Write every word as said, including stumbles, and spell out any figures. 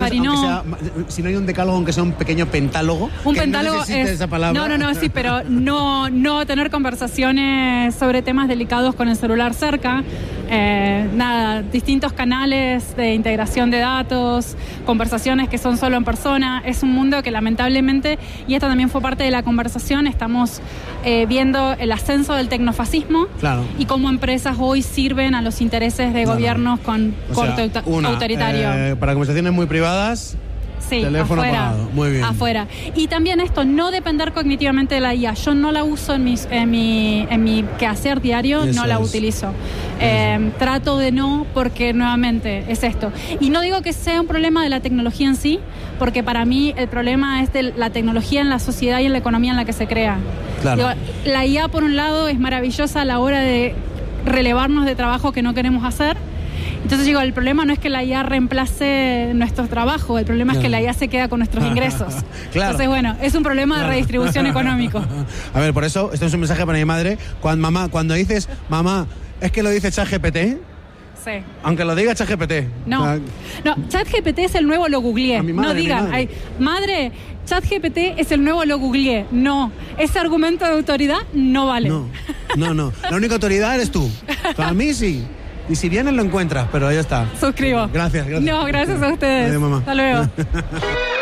Marinó. Sea, si no hay un decálogo, aunque sea un pequeño pentálogo. Un pentálogo no es... esa palabra. No, no, no, sí, pero no, no tener conversaciones sobre temas delicados con el celular cerca. Eh, nada, distintos canales de integración de datos, conversaciones que son solo en persona. Es un mundo que lamentablemente, y esto también fue parte de la conversación, estamos eh, viendo el ascenso del tecnofascismo, claro, y cómo empresas hoy sirven a los intereses de no, gobiernos no. con o corte sea, una, autoritario. Eh, para conversaciones muy privadas. Sí, teléfono afuera, apagado. Muy bien. afuera. Y también esto, no depender cognitivamente de la I A. Yo no la uso en, mis, en, mi, en mi quehacer diario, Eso no la es. utilizo. Eh, trato de no, porque nuevamente es esto. Y no digo que sea un problema de la tecnología en sí, porque para mí el problema es de la tecnología en la sociedad y en la economía en la que se crea. Claro. Digo, la I A, por un lado, es maravillosa a la hora de relevarnos de trabajo que no queremos hacer. Entonces digo, el problema no es que la I A reemplace nuestro trabajo, el problema claro. es que la I A se queda con nuestros ingresos. Claro. Entonces, bueno, es un problema claro. de redistribución económico. A ver, por eso, esto es un mensaje para mi madre. Cuando, mamá, cuando dices, mamá, es que lo dice ChatGPT, Sí. aunque lo diga ChatGPT. No, O sea, no, ChatGPT es el nuevo lo googleé. A mi madre, No digan, mi madre. ay, madre, ChatGPT es el nuevo lo googleé. No, ese argumento de autoridad no vale. No, no, no. La única autoridad eres tú. Para mí sí. Y si vienes lo encuentras, pero ya está. Suscribo. Gracias, gracias. No, gracias a ustedes. Adiós, mamá. Hasta luego.